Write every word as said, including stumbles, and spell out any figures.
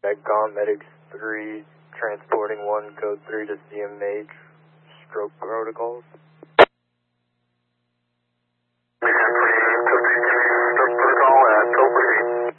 Medcom, Medics three, transporting one, code three to C M H, stroke protocols.